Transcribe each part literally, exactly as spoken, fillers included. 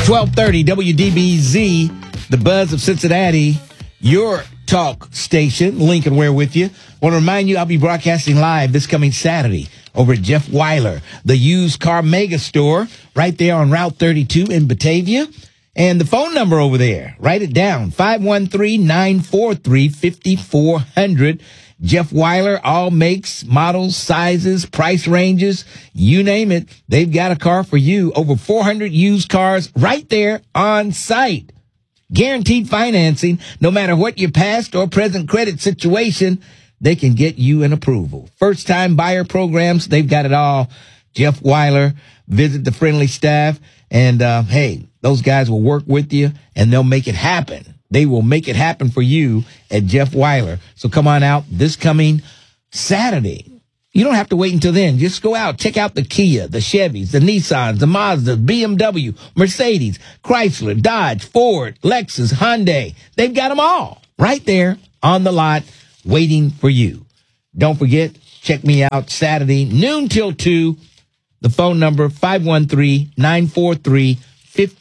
twelve thirty W D B Z, the buzz of Cincinnati, your talk station. Lincoln Ware with you. Want to remind you, I'll be broadcasting live this coming Saturday over at Jeff Weiler, the used car mega store, right there on Route thirty-two in Batavia. And the phone number over there, write it down, five one three, nine four three, five four zero zero. Jeff Weiler, all makes, models, sizes, price ranges, you name it. They've got a car for you. Over four hundred used cars right there on site. Guaranteed financing, no matter what your past or present credit situation, they can get you an approval. First-time buyer programs, they've got it all. Jeff Weiler, visit the friendly staff, and uh, hey, those guys will work with you, and they'll make it happen. They will make it happen for you at Jeff Weiler. So come on out this coming Saturday. You don't have to wait until then. Just go out, check out the Kia, the Chevys, the Nissans, the Mazdas, B M W, Mercedes, Chrysler, Dodge, Ford, Lexus, Hyundai. They've got them all right there on the lot waiting for you. Don't forget, check me out Saturday, noon till two. The phone number, five one three, nine four three, five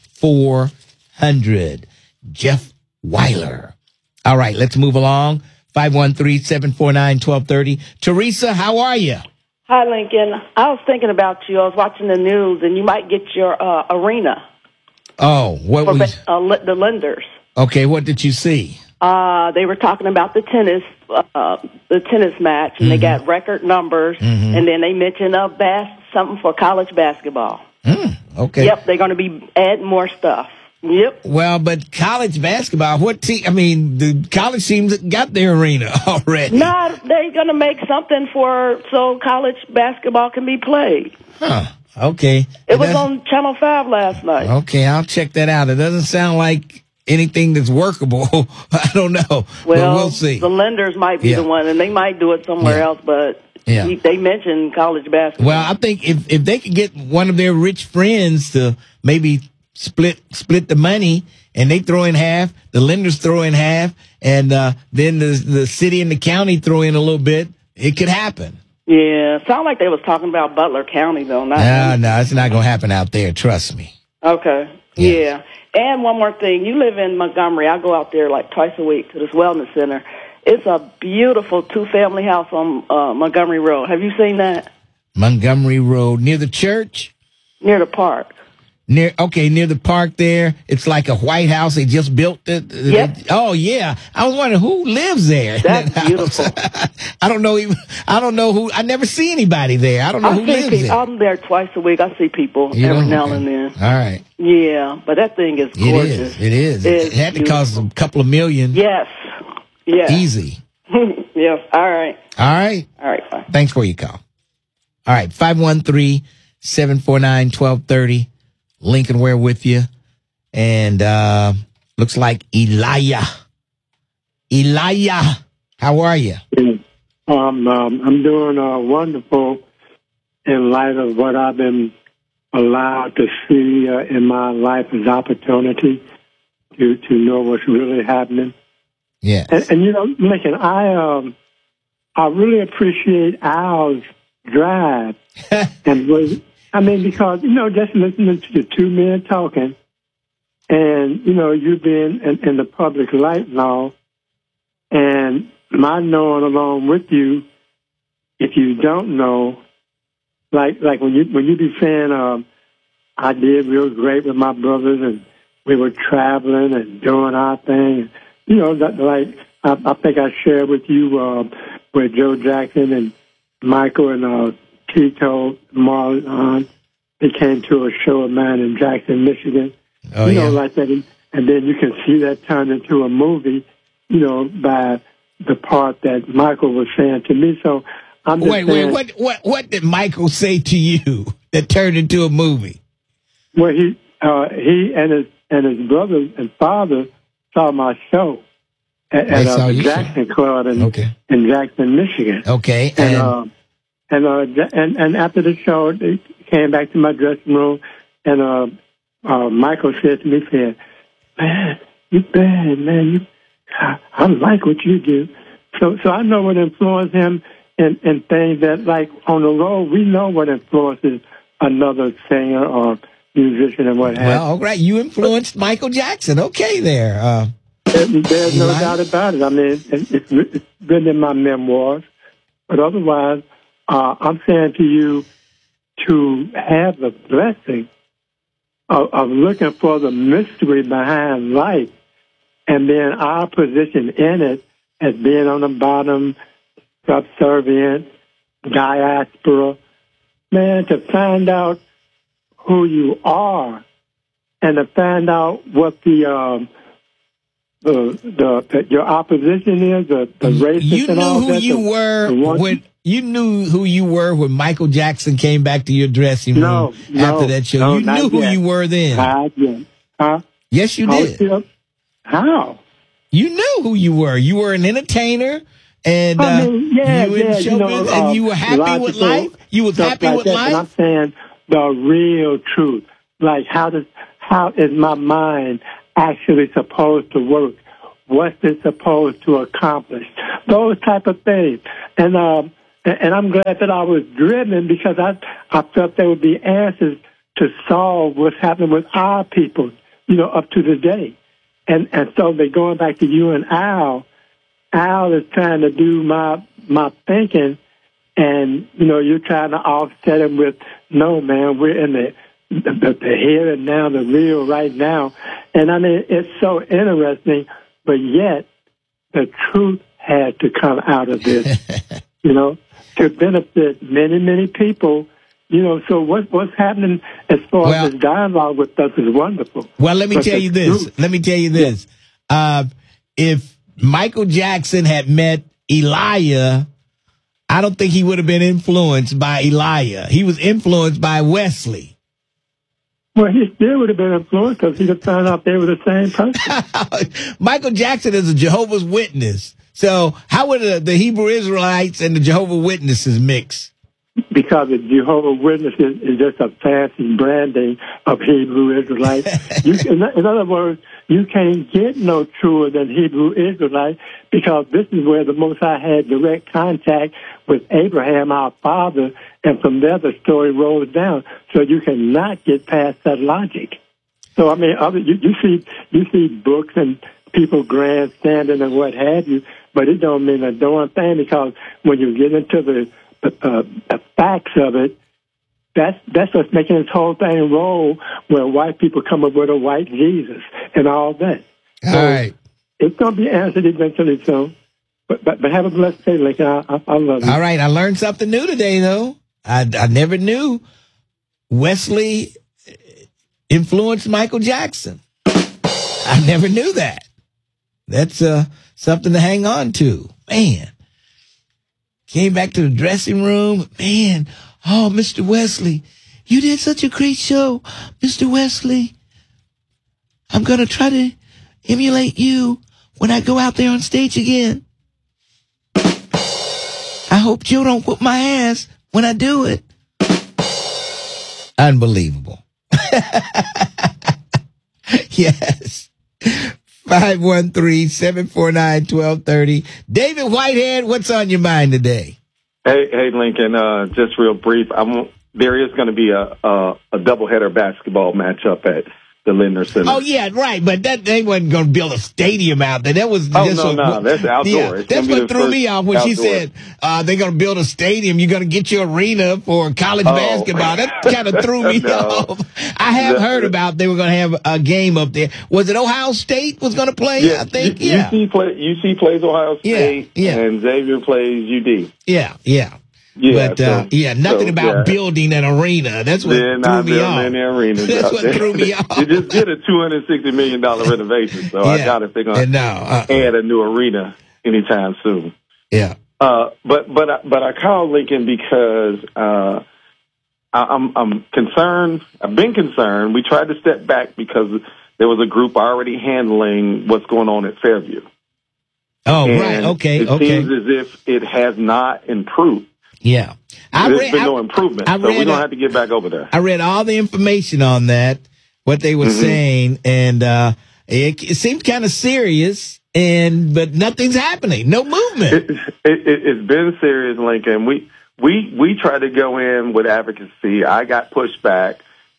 four zero zero. Jeff Weiler. All right, let's move along. five one three, seven four nine, one two three zero. Teresa, how are you? Hi, Lincoln. I was thinking about you. I was watching the news, and you might get your uh, arena. Oh, what for was... Uh, the lenders. Okay, what did you see? Uh, they were talking about the tennis uh, the tennis match, and mm-hmm. they got record numbers, mm-hmm. and then they mentioned uh, bas- something for college basketball. Mm, okay. Yep, they're going to be adding more stuff. Yep. Well, but college basketball, what team? I mean, the college teams got their arena already. No, they're going to make something for so college basketball can be played. Huh. Okay. It, it was on Channel five last night. Okay, I'll check that out. It doesn't sound like anything that's workable. I don't know. Well, but we'll see. The lenders might be yeah. the one, and they might do it somewhere yeah. else, but yeah. he, they mentioned college basketball. Well, I think if, if they could get one of their rich friends to maybe split split the money, and they throw in half, the lenders throw in half, and uh, then the the city and the county throw in a little bit, it could happen. Yeah, sound like they was talking about Butler County, though. Not no, no, it's not going to happen out there, trust me. Okay, yeah. yeah. And one more thing, you live in Montgomery. I go out there like twice a week to this wellness center. It's a beautiful two-family house on uh, Montgomery Road. Have you seen that? Montgomery Road, near the church? Near the park. Near okay, near the park there. It's like a White House. They just built it. Yep. Oh yeah. I was wondering who lives there. That's that beautiful. I don't know even I don't know who I never see anybody there. I don't know I who see lives people, there. I'm there twice a week. I see people you every know? now okay. and then. All right. Yeah, but that thing is gorgeous. It is. It is. It, it had to beautiful. cost a couple of million. Yes. Yes. Easy. Yes. All right. All right. All right. Bye. Thanks for your call. All right. five one three, seven four nine, one two three zero. Lincoln Ware with you. And uh looks like Elijah. Elijah, how are you? Um, um, I'm doing uh, wonderful in light of what I've been allowed to see uh, in my life as opportunity to, to know what's really happening. Yes. And, and you know, Lincoln, I um, I really appreciate Al's drive. and was, I mean, because, you know, just listening to the two men talking and, you know, you being in, in the public light now and my knowing along with you, if you don't know, like like when you when you be saying, um, I did real great with my brothers and we were traveling and doing our thing. You know, that, like I, I think I shared with you uh, where Joe Jackson and Michael and uh, Tito Marlon, uh, they came to a show of mine in Jackson, Michigan. Oh, you yeah. know, like that, and then you can see that turn into a movie. You know, by the part that Michael was saying to me. So I'm just wait, saying, wait, what, what, what did Michael say to you that turned into a movie? Well, he, uh, he and his and his brother and father saw my show at, at uh, Jackson show. Club in, okay. in Jackson, Michigan. Okay, and and uh, and, uh, and and after the show, they came back to my dressing room, and uh, uh, Michael said to me, "said Man, you bad, man. You, I, I like what you do." So, so I know what influenced him in, in things that, like on the road, we know what influences another singer or musician and what have you. Well, all right. You influenced Michael Jackson. Okay, there. Uh, There's no Eli? doubt about it. I mean, it, it's, it's written in my memoirs. But otherwise, uh, I'm saying to you to have the blessing of, of looking for the mystery behind life and then our position in it as being on the bottom, subservient, diaspora. Man, to find out who you are and to find out what the um, the, the, the your opposition is, the, the racist you and knew all who that. you the, were the one, when you knew who you were when Michael Jackson came back to your dressing room no, no, after that show. no, you not knew who yet. you were then. Not yet. Huh? Yes, you I was did. still- How? You knew who you were. You were an entertainer, and uh, I mean, yeah, you yeah, in you know, showbiz, and um, you were happy with logical life. You was stuff happy like with that. life. And I'm saying the real truth. Like, how does how is my mind actually supposed to work? What's it supposed to accomplish? Those type of things. And um, and, and I'm glad that I was driven because I I felt there would be answers to solve what's happening with our people, you know, up to the day. And and so they're going back to you and Al. Al is trying to do my my thinking, and you know you're trying to offset him with, no man, we're in the the, the here and now, the real right now. And I mean it's so interesting, but yet the truth had to come out of this, you know, to benefit many many people. You know, so what, what's happening as far Well- as this dialogue with us is wonderful. Well, let me But tell the you this. truth- Let me tell you this. Uh, if Michael Jackson had met Elijah, I don't think he would have been influenced by Elijah. He was influenced by Wesley. Well, he still would have been influenced because he'd have found out they were the same person. Michael Jackson is a Jehovah's Witness. So how would the, the Hebrew Israelites and the Jehovah's Witnesses mix? Because the Jehovah's Witnesses is just a fancy branding of Hebrew Israelites. You, in, in other words, you can't get no truer than Hebrew Israelite because this is where the Most High had direct contact with Abraham, our father, and from there the story rolls down. So you cannot get past that logic. So I mean, other, you, you see, you see books and people grandstanding and what have you, but it don't mean a darn thing because when you get into the Uh, the facts of it, that's that's what's making this whole thing roll, where white people come up with a white Jesus and all that. All So right. it's going to be answered eventually soon. But, but but have a blessed day, Lincoln. I, I, I love you. All right. I learned something new today, though. I, I never knew Wesley influenced Michael Jackson. I never knew that. That's uh, something to hang on to. Man. Came back to the dressing room. Man, oh, Mister Wesley, you did such a great show, Mister Wesley. I'm going to try to emulate you when I go out there on stage again. I hope Joe don't whoop my ass when I do it. Unbelievable. Yes. five one three, seven four nine, one two three zero. David Whitehead, what's on your mind today? Hey, hey, Lincoln. Uh, just real brief. I'm, there is going to be a, a a doubleheader basketball matchup at the Lindner Center. Oh yeah, right. But that they wasn't going to build a stadium out there. That was Oh, just no, a, no, that's outdoor. Yeah, It's that's gonna be what the threw first me off when she outdoor. said uh, they're going to build a stadium. You're going to get your arena for college Oh. basketball. That kind of threw me No. off. I have The- heard about they were going to have a game up there. Was it Ohio State was going to play? Yeah, I think. U- Yeah. UC, play, U C plays Ohio Yeah, State, yeah. and Xavier plays U D. Yeah. Yeah. Yeah, But, uh, so- yeah, nothing so, about yeah. building an arena. That's what They're threw not me building off. any arenas That's out what there. threw me off. They just did a two hundred sixty million dollars renovation, so I Yeah. doubt if they're going And to no, uh, add a new arena anytime soon. yeah. Uh, but but I- but I called Lincoln because uh, I, I'm I'm concerned. I've been concerned. We tried to step back because there was a group already handling what's going on at Fairview. Oh, And right. Okay. It okay. seems as if it has not improved. Yeah. I There's read, been I, no improvement, I so we're read, gonna uh, have to get back over there. I read all the information on that, what they were Mhm. saying, and uh, it, it seemed kind of serious, and but nothing's happening. No movement. It, it, it, it's been serious, Lincoln. We we we tried to go in with advocacy. I got pushed back,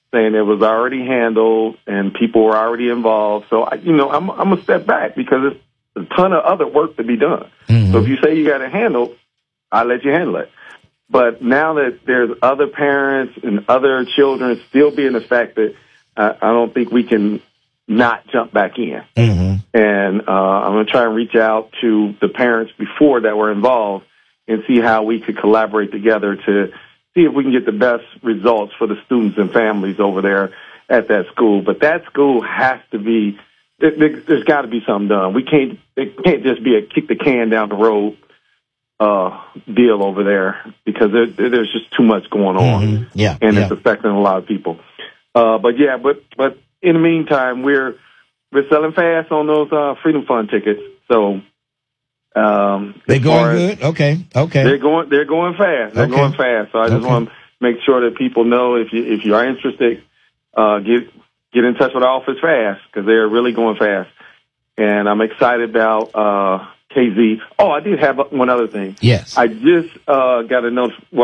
saying it was already handled and people were already involved. So, I, you know, I'm, I'm going to step back because it's a ton of other work to be done. Mm-hmm. So if you say you got to handle, I'll let you handle it. But now that there's other parents and other children still being affected, uh, I don't think we can not jump back in. Mm-hmm. And uh, I'm going to try and reach out to the parents before that were involved and see how we could collaborate together to see if we can get the best results for the students and families over there at that school. But that school has to be, there, there's got to be something done. We can't, it can't just be a kick the can down the road uh, deal over there because there, there's just too much going on. Mm-hmm. Yeah, and yeah. it's affecting a lot of people. Uh, but yeah, but, but in the meantime, we're, we're selling fast on those uh, Freedom Fund tickets. So, um, they're going good. Okay. Okay. They're going, they're going fast. They're okay. going fast. So I just okay. want to make sure that people know if you, if you are interested, uh, get, get in touch with our office fast because they're really going fast. And I'm excited about, uh, K Z. Oh, I did have one other thing. Yes. I just, uh, got a note.